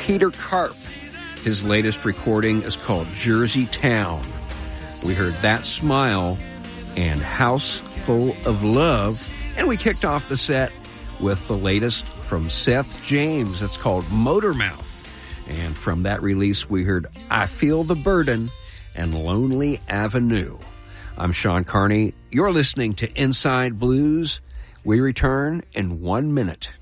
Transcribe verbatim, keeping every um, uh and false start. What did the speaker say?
Peter Karp. His latest recording is called Jersey Town. We heard That Smile and House Full of Love. And we kicked off the set with the latest from Seth James. It's called Motormouth. And from that release, we heard I Feel the Burden and Lonely Avenue. I'm Sean Carney. You're listening to Inside Blues. We return in one minute.